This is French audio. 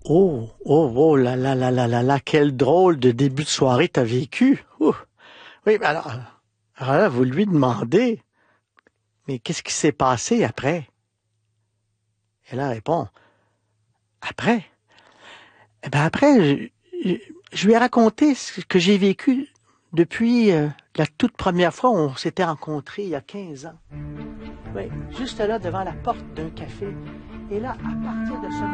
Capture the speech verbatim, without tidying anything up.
Oh, oh, oh là là là là là là, quel drôle de début de soirée t'as vécu. Ouh. Oui, mais alors, alors là, vous lui demandez, mais qu'est-ce qui s'est passé après? Et là, elle répond, après? Eh ben après, je, je lui ai raconté ce que j'ai vécu depuis euh, la toute première fois où on s'était rencontrés il y a quinze ans. Oui, juste là, devant la porte d'un café. Et là, à partir de ce